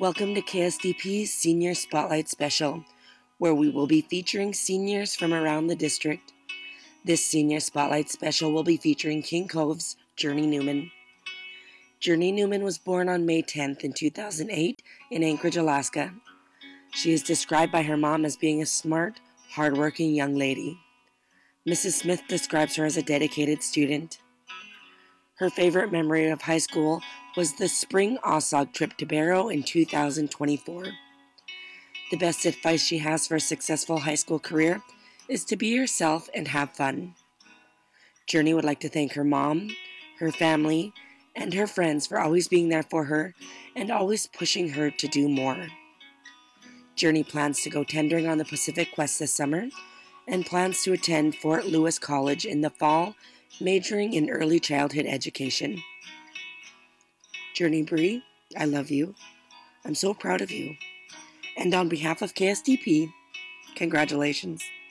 Welcome to KSDP's Senior Spotlight Special, where we will be featuring seniors from around the district. This Senior Spotlight Special will be featuring King Cove's Journey Newman. Journey Newman was born on May 10th in 2008 in Anchorage, Alaska. She is described by her mom as being a smart, hardworking young lady. Mrs. Smith describes her as a dedicated student. Her favorite memory of high school was the spring OSOG trip to Barrow in 2024. The best advice she has for a successful high school career is to be yourself and have fun. Journey would like to thank her mom, her family, and her friends for always being there for her and always pushing her to do more. Journey plans to go tendering on the Pacific West this summer and plans to attend Fort Lewis College in the fall, majoring in early childhood education. Journey Bree, I love you. I'm so proud of you. And on behalf of KSDP, congratulations.